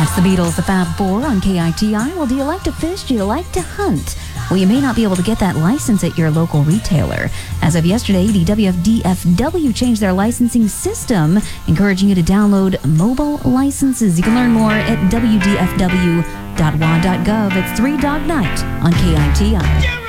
That's the Beatles, the Fab Four on KITI. Well, do you like to fish? Do you like to hunt? Well, you may not be able to get that license at your local retailer. As of yesterday, the WFDFW changed their licensing system, encouraging you to download mobile licenses. You can learn more at wdfw.wa.gov. It's 3 Dog Night on KITI.